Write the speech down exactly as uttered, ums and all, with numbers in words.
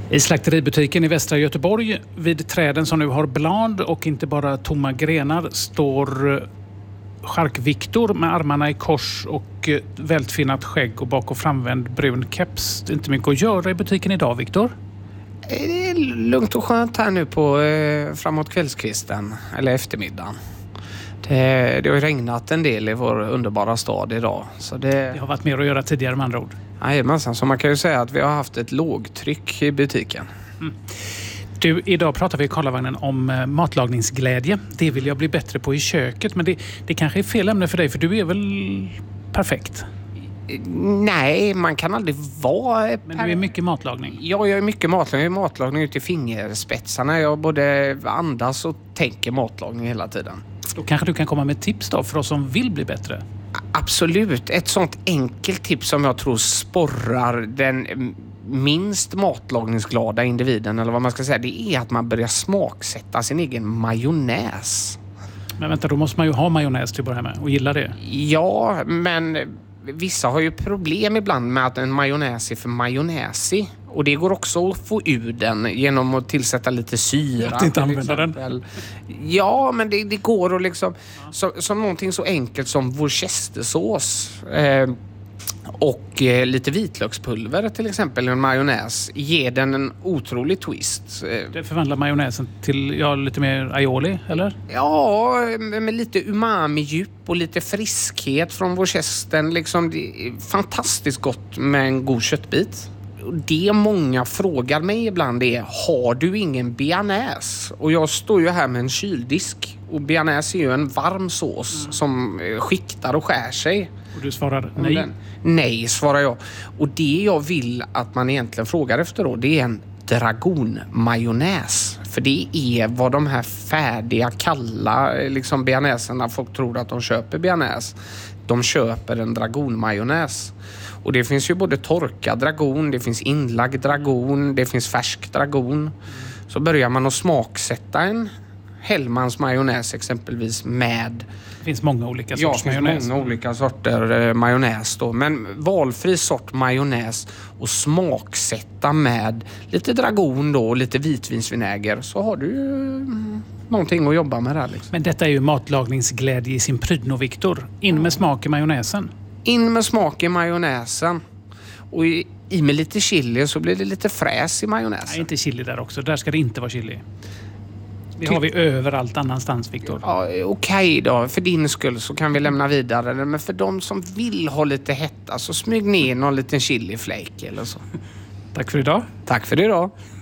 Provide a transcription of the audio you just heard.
I slakteributiken i västra Göteborg, vid träden som nu har blad och inte bara tomma grenar, står Chark-Viktor med armarna i kors och vältfinnat skägg och bak- och framvänd brun keps. Det är inte mycket att göra i butiken idag, Viktor. Det är lugnt och skönt här nu på eh, framåt kvällskvisten eller eftermiddagen. Det, det har ju regnat en del i vår underbara stad idag. Så det... det har varit mer att göra tidigare med andra ord. Jajamensan, så man kan ju säga att vi har haft ett lågtryck i butiken. Mm. Du, idag pratar vi i Karlavagnen om eh, matlagningsglädje. Det vill jag bli bättre på i köket, men det, det kanske är fel ämne för dig, för du är väl perfekt? Nej, man kan aldrig vara... Men du är mycket matlagning? Ja, jag är mycket matlagning. Jag är matlagning ut i fingerspetsarna. Jag både andas och tänker matlagning hela tiden. Då kanske du kan komma med tips då för oss som vill bli bättre? Absolut. Ett sånt enkelt tips som jag tror sporrar den minst matlagningsglada individen, eller vad man ska säga, det är att man börjar smaksätta sin egen majonnäs. Men vänta, då måste man ju ha majonnäs till att börja med och gilla det. Ja, men vissa har ju problem ibland med att en majonnäs är för majonnäsig. Och det går också att få ur den genom att tillsätta lite syra. Att inte använda den. Ja, men det, det går att liksom... Så, som någonting så enkelt som worcestersås eh, och eh, lite vitlökspulver till exempel, en majonnäs, ger den en otrolig twist. Det förvandlar majonnäsen till ja, lite mer aioli, eller? Ja, med lite umami-djup och lite friskhet från worcestern. Liksom, det är fantastiskt gott med en god köttbit. Det många frågar mig ibland är: har du ingen bearnaise? Och jag står ju här med en kyldisk. Och bearnaise är ju en varm sås mm. som skiktar och skär sig. Och du svarar nej? Den, nej, svarar jag. Och det jag vill att man egentligen frågar efter då, det är en dragonmajonnäs. För det är vad de här färdiga, kalla liksom bearnaiserna, folk tror att de köper bearnaise. De köper en dragonmajonnäs. Och det finns ju både torkad dragon, det finns inlagd dragon, det finns färsk dragon. Så börjar man att smaksätta en Hellmans majonnäs exempelvis med... Det finns många olika sorters ja, majonnäs. Ja, finns många olika sorter eh, majonnäs då. Men valfri sort majonnäs och smaksätta med lite dragon då och lite vitvinsvinäger, så har du ju mm, någonting att jobba med där liksom. Men detta är ju matlagningsglädje i sin prydno, Viktor. In med smak i majonnäsen. In med smak i majonnäsen. Och i, i med lite chili så blir det lite fräs i majonnäsen. Nej, inte chili där också. Där ska det inte vara chili. Det har vi överallt annanstans, Viktor. Ja, okej okay då. För din skull så kan vi lämna vidare. Men för de som vill ha lite hetta så smyg ner någon liten chiliflake eller så. Tack för idag. Tack för idag.